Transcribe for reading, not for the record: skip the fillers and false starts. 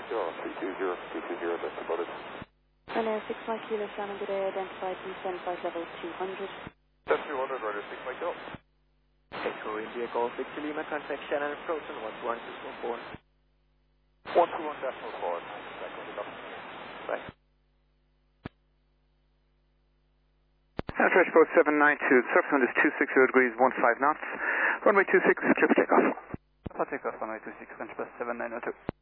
220, that's about it. And 6 Mike Kilo, Shannon, good day, identified descent flight level 200. That's 200, Roger, 6 Mike Kilo. Echo India Golf Victor Lima, contact Shannon approach on 121.4. 121.4, bye. Transport 792, surface wind is 260 degrees, 15 knots. Runway 26, clear for takeoff. For takeoff, runway 26, Transport 792.